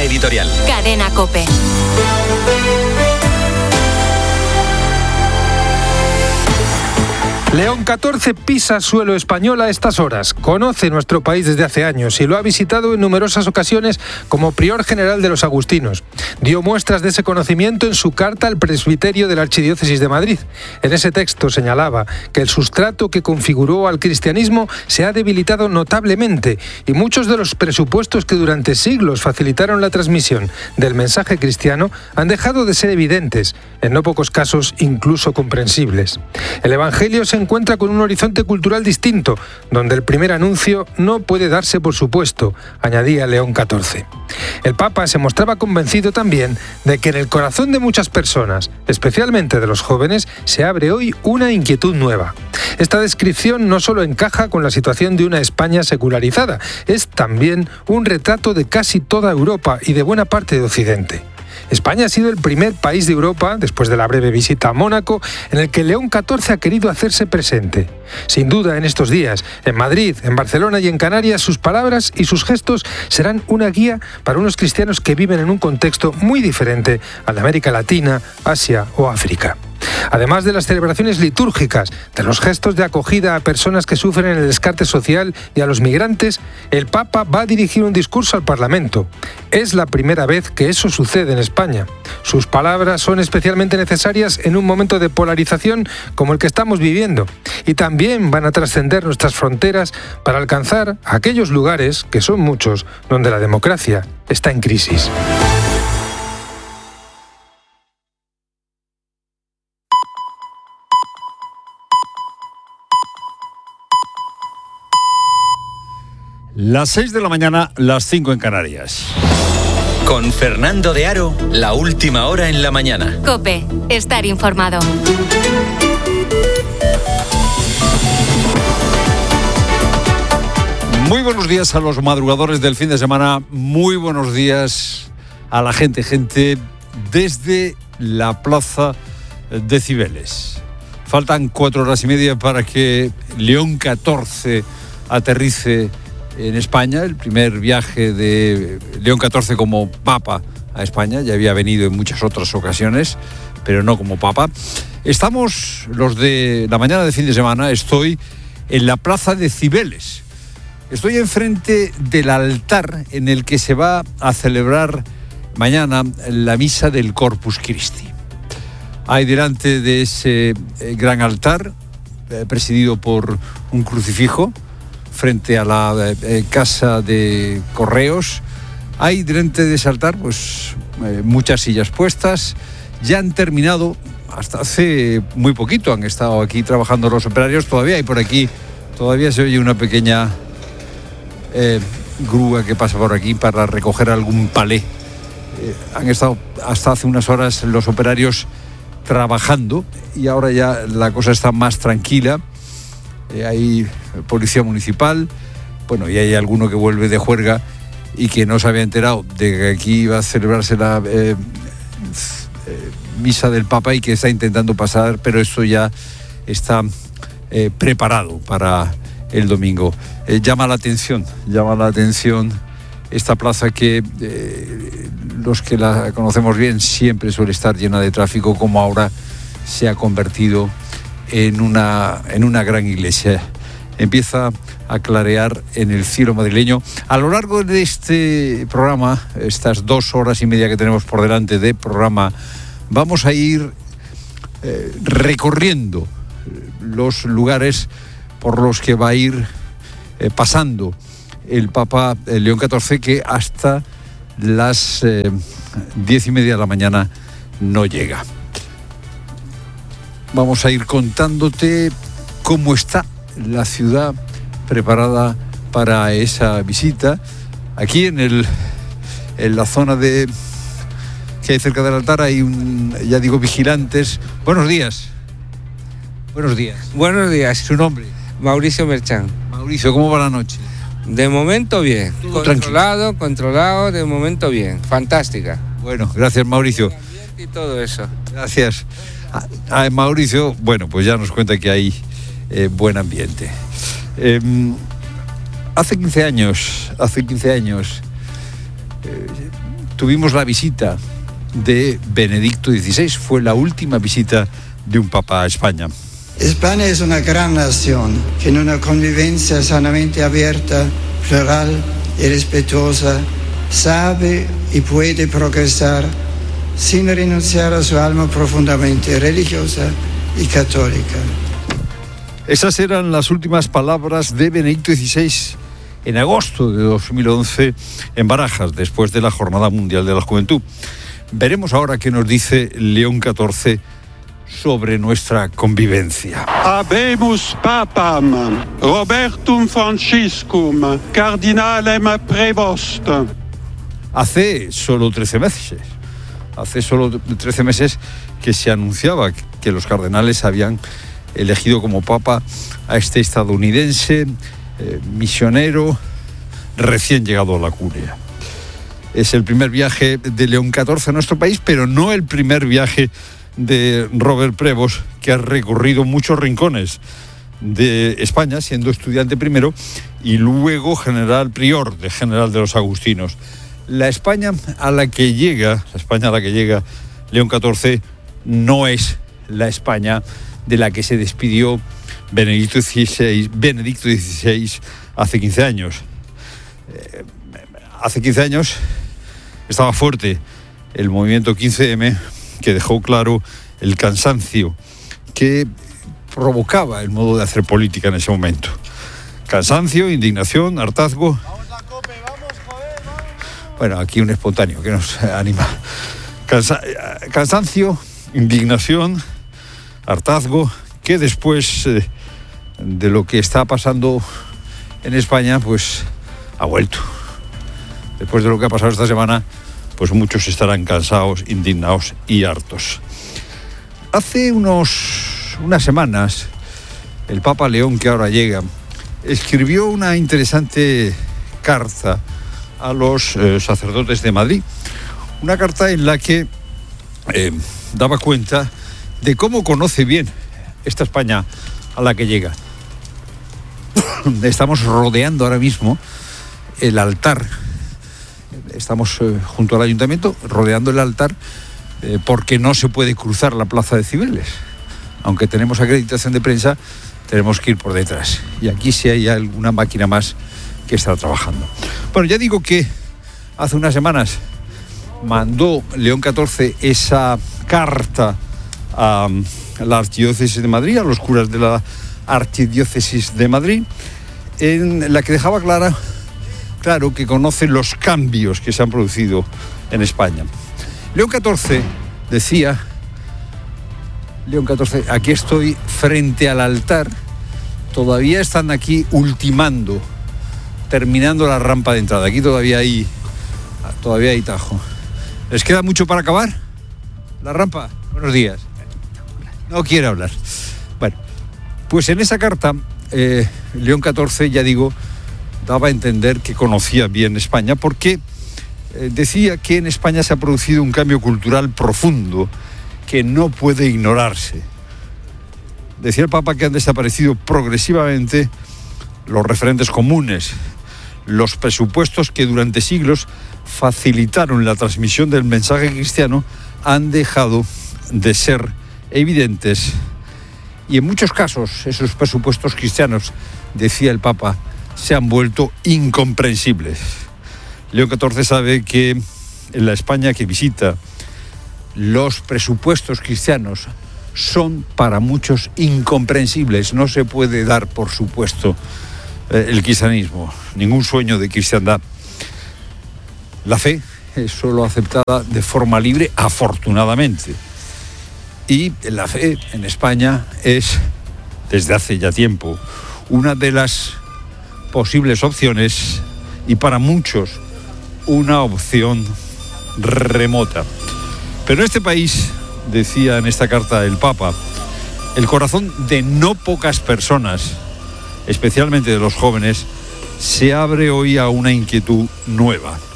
editorial. Cadena COPE. León XIV pisa suelo español a estas horas. Conoce nuestro país desde hace años y lo ha visitado en numerosas ocasiones como prior general de los agustinos. Dio muestras de ese conocimiento en su carta al presbiterio de la Archidiócesis de Madrid. En ese texto señalaba que el sustrato que configuró al cristianismo se ha debilitado notablemente y muchos de los presupuestos que durante siglos facilitaron la transmisión del mensaje cristiano han dejado de ser evidentes, en no pocos casos incluso comprensibles. El Evangelio se encuentra con un horizonte cultural distinto, donde el primer anuncio no puede darse por supuesto, añadía León XIV. El Papa se mostraba convencido también de que en el corazón de muchas personas, especialmente de los jóvenes, se abre hoy una inquietud nueva. Esta descripción no solo encaja con la situación de una España secularizada, es también un retrato de casi toda Europa y de buena parte de Occidente. España ha sido el primer país de Europa, después de la breve visita a Mónaco, en el que León XIV ha querido hacerse presente. Sin duda, en estos días, en Madrid, en Barcelona y en Canarias, sus palabras y sus gestos serán una guía para unos cristianos que viven en un contexto muy diferente al de América Latina, Asia o África. Además de las celebraciones litúrgicas, de los gestos de acogida a personas que sufren el descarte social y a los migrantes, el Papa va a dirigir un discurso al Parlamento. Es la primera vez que eso sucede en España. Sus palabras son especialmente necesarias en un momento de polarización como el que estamos viviendo. Y también van a trascender nuestras fronteras para alcanzar aquellos lugares, que son muchos, donde la democracia está en crisis. Las 6 de la mañana, las 5 en Canarias. Con Fernando de Aro, la última hora en la mañana. COPE, estar informado. Muy buenos días a los madrugadores del fin de semana. Muy buenos días a la gente desde la plaza de Cibeles. Faltan 4 horas y media para que León XIV aterrice en España, el primer viaje de León XIV como Papa a España. Ya había venido en muchas otras ocasiones, pero no como Papa. Estamos, los de la mañana de fin de semana, estoy en la plaza de Cibeles. Estoy enfrente del altar en el que se va a celebrar mañana la misa del Corpus Christi. Hay delante de ese gran altar, presidido por un crucifijo, frente a la casa de correos, hay delante de ese altar muchas sillas puestas. Ya han terminado, hasta hace muy poquito han estado aquí trabajando los operarios. Todavía hay por aquí, todavía se oye una pequeña grúa que pasa por aquí para recoger algún palé. Han estado hasta hace unas horas los operarios trabajando y ahora ya la cosa está más tranquila. Hay policía municipal, y hay alguno que vuelve de juerga y que no se había enterado de que aquí iba a celebrarse la misa del Papa y que está intentando pasar, pero esto ya está preparado para el domingo. Llama la atención esta plaza que los que la conocemos bien siempre suele estar llena de tráfico, como ahora se ha convertido en una gran iglesia. Empieza a clarear en el cielo madrileño. A lo largo de este programa, estas 2 horas y media que tenemos por delante de programa, vamos a ir recorriendo los lugares por los que va a ir pasando el Papa León XIV, que hasta las 10:30 de la mañana no llega. Vamos a ir contándote cómo está la ciudad preparada para esa visita. Aquí en la zona que hay cerca del altar hay vigilantes. Buenos días. Buenos días. Buenos días. ¿Su nombre? Mauricio Merchán. Mauricio, ¿cómo va la noche? De momento bien. Todo Controlado, de momento bien. Fantástica. Bueno, gracias, Mauricio. Y todo eso. Gracias. Mauricio, pues ya nos cuenta que hay buen ambiente. Hace 15 años tuvimos la visita de Benedicto XVI. Fue la última visita de un papa a España. España es una gran nación que en una convivencia sanamente abierta, plural y respetuosa sabe y puede progresar sin renunciar a su alma profundamente religiosa y católica. Esas eran las últimas palabras de Benedicto XVI en agosto de 2011 en Barajas, después de la Jornada Mundial de la Juventud. Veremos ahora qué nos dice León XIV sobre nuestra convivencia. Habemus papam, Robertum Franciscum, cardinalem prevost. Hace solo 13 meses que se anunciaba que los cardenales habían elegido como papa a este estadounidense, misionero, recién llegado a la curia. Es el primer viaje de León XIV a nuestro país, pero no el primer viaje de Robert Prevost, que ha recorrido muchos rincones de España, siendo estudiante primero y luego prior general de los agustinos. La España a la que llega León XIV no es la España de la que se despidió Benedicto XVI hace 15 años. Hace 15 años estaba fuerte el movimiento 15M, que dejó claro el cansancio que provocaba el modo de hacer política en ese momento. Cansancio, indignación, hartazgo. Bueno, aquí un espontáneo que nos anima. Cansancio, indignación, hartazgo, que después de lo que está pasando en España, pues ha vuelto. Después de lo que ha pasado esta semana, pues muchos estarán cansados, indignados y hartos. Hace unas semanas, el Papa León, que ahora llega, escribió una interesante carta a los sacerdotes de Madrid. Una carta en la que daba cuenta de cómo conoce bien esta España a la que llega. Estamos rodeando ahora mismo el altar. Estamos junto al ayuntamiento, rodeando el altar, porque no se puede cruzar la plaza de Cibeles. Aunque tenemos acreditación de prensa, tenemos que ir por detrás. Y aquí sí hay alguna máquina más que está trabajando. Bueno, ya digo que hace unas semanas mandó León XIV esa carta a la Archidiócesis de Madrid, a los curas de la Archidiócesis de Madrid, en la que dejaba claro que conoce los cambios que se han producido en España. León XIV decía, aquí estoy frente al altar, todavía están aquí terminando la rampa de entrada, aquí todavía hay tajo. ¿Les queda mucho para acabar la rampa? Buenos días. No quiere hablar. Bueno, pues en esa carta, León XIV, ya digo, daba a entender que conocía bien España, porque decía que en España se ha producido un cambio cultural profundo que no puede ignorarse. Decía el Papa que han desaparecido progresivamente los referentes comunes, los presupuestos que durante siglos facilitaron la transmisión del mensaje cristiano han dejado de ser evidentes, y en muchos casos esos presupuestos cristianos, decía el Papa, se han vuelto incomprensibles. León XIV sabe que en la España que visita, los presupuestos cristianos son para muchos incomprensibles. No se puede dar por supuesto el cristianismo, ningún sueño de cristiandad. La fe es solo aceptada de forma libre, afortunadamente. Y la fe en España es, desde hace ya tiempo, una de las posibles opciones, y para muchos una opción remota. Pero en este país, decía en esta carta el Papa, el corazón de no pocas personas, especialmente de los jóvenes, se abre hoy a una inquietud nueva.